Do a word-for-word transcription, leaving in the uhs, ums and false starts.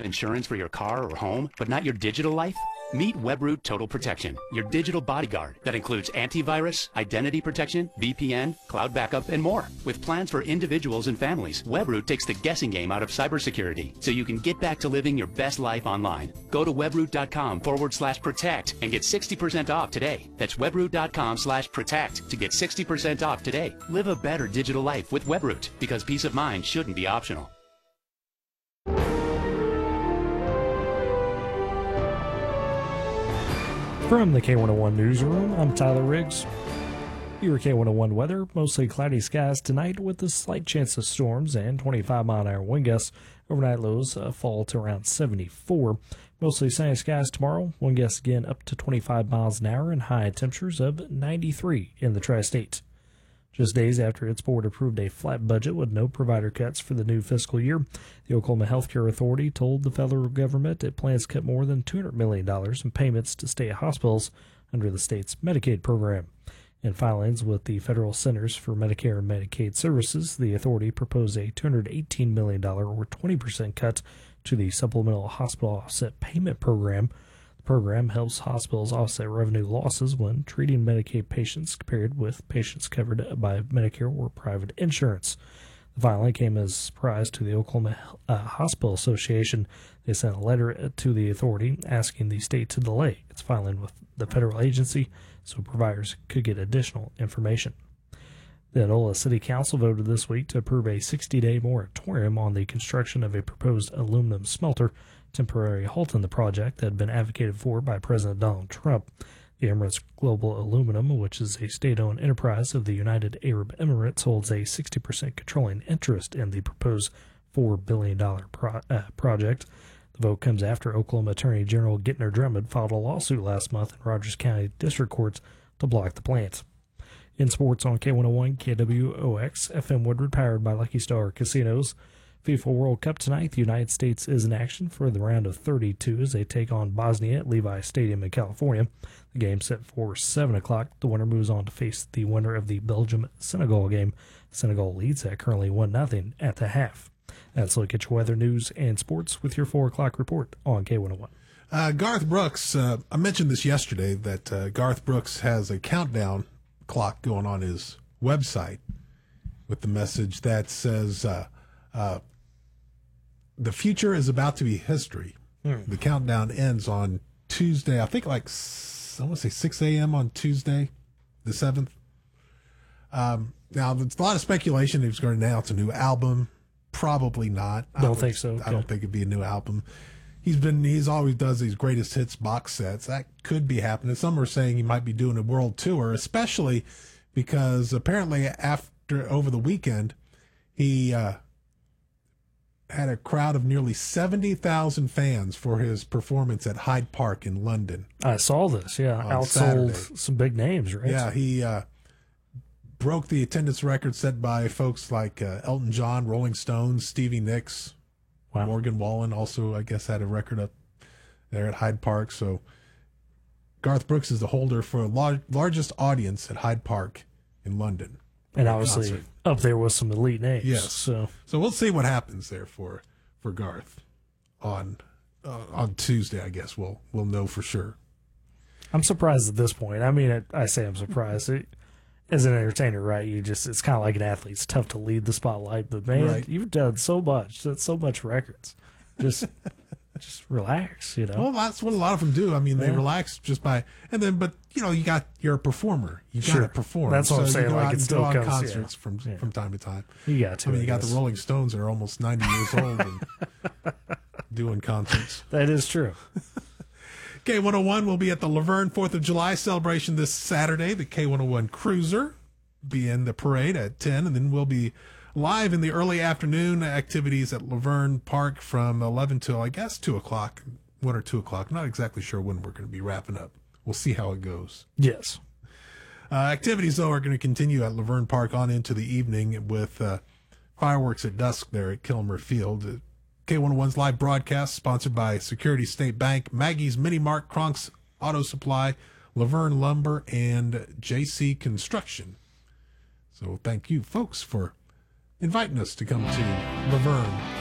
insurance for your car or home, but not your digital life? Meet Webroot Total Protection, your digital bodyguard that includes antivirus, identity protection, V P N, cloud backup, and more. With plans for individuals and families, Webroot takes the guessing game out of cybersecurity so you can get back to living your best life online. Go to webroot.com forward slash protect and get sixty percent off today. That's webroot.com slash protect to get sixty percent off today. Live a better digital life with Webroot, because peace of mind shouldn't be optional. From the K one oh one Newsroom, I'm Tyler Riggs. Your K one oh one weather, mostly cloudy skies tonight with a slight chance of storms and twenty-five mile an hour wind gusts. Overnight lows uh, fall to around seventy-four. Mostly sunny skies tomorrow. Wind gusts again up to twenty-five miles an hour and high temperatures of ninety-three in the tri-state. Just days after its board approved a flat budget with no provider cuts for the new fiscal year, the Oklahoma Healthcare Authority told the federal government it plans to cut more than two hundred million dollars in payments to state hospitals under the state's Medicaid program. In filings with the Federal Centers for Medicare and Medicaid Services, the authority proposed a two hundred eighteen million dollars or twenty percent cut to the Supplemental Hospital Offset Payment Program. The program helps hospitals offset revenue losses when treating Medicaid patients compared with patients covered by Medicare or private insurance. The filing came as a surprise to the Oklahoma uh, Hospital Association. They sent a letter to the authority asking the state to delay its filing with the federal agency so providers could get additional information. The Enola City Council voted this week to approve a sixty-day moratorium on the construction of a proposed aluminum smelter, temporary halt in the project that had been advocated for by President Donald Trump. The Emirates Global Aluminum, which is a state-owned enterprise of the United Arab Emirates, holds a sixty percent controlling interest in the proposed four billion dollars pro- uh, project. The vote comes after Oklahoma Attorney General Gittner Drummond filed a lawsuit last month in Rogers County District Courts to block the plant. In sports on K one oh one, K W O X, F M Woodward, powered by Lucky Star Casinos. FIFA World Cup tonight, the United States is in action for the round of thirty-two as they take on Bosnia at Levi Stadium in California. The game set for seven o'clock. The winner moves on to face the winner of the Belgium-Senegal game. Senegal leads at currently one nothing at the half. That's a look at your weather, news, and sports with your four o'clock report on K one oh one. Uh, Garth Brooks, uh, I mentioned this yesterday that uh, Garth Brooks has a countdown clock going on his website with the message that says uh, uh, the future is about to be history. Hmm. The countdown ends on Tuesday, I think like, I want to say six a.m. on Tuesday, the seventh. Um, now, there's a lot of speculation he was going to announce a new album. Probably not. Don't I would, think so. I okay. don't think it'd be a new album. He's been, he's always does these greatest hits box sets. That could be happening. Some are saying he might be doing a world tour, especially because apparently after, over the weekend, he, uh, had a crowd of nearly seventy thousand fans for his performance at Hyde Park in London. I saw this, yeah. Outsold Saturday. Some big names, right? Yeah, he, uh, broke the attendance record set by folks like uh, Elton John, Rolling Stones, Stevie Nicks. Wow. Morgan Wallen also, I guess, had a record up there at Hyde Park. So Garth Brooks is the holder for a lar- largest audience at Hyde Park in London. And obviously concert. Up there with some elite names. Yes. So so we'll see what happens there for for Garth on uh, on Tuesday. I guess we'll we'll know for sure. I'm surprised at this point. I mean, it, I say I'm surprised. It, as an entertainer, right? You just it's kind of like an athlete. It's tough to lead the spotlight, but man, right. You've done so much, done so much records. Just, just relax, you know. Well, that's what a lot of them do. I mean, they yeah. relax just by, and then, but you know, you got you're a performer. You got sure. to perform. That's what so I'm saying. You go like out it and still go on comes concerts yeah. from Yeah. from time to time. You got to. I mean, I you guess. got the Rolling Stones that are almost ninety years old and doing concerts. That is true. K one oh one will be at the Laverne fourth of July celebration this Saturday. The K one oh one Cruiser be in the parade at ten, and then we'll be live in the early afternoon activities at Laverne Park from eleven till, I guess, two o'clock, one or two o'clock. Not exactly sure when we're going to be wrapping up. We'll see how it goes. Yes. Uh, activities, though, are going to continue at Laverne Park on into the evening with uh, fireworks at dusk there at Kilmer Field. Uh, K one oh one's live broadcast sponsored by Security State Bank, Maggie's Mini Mart, Kronk's Auto Supply, Laverne Lumber, and J C Construction. So thank you, folks, for inviting us to come to Laverne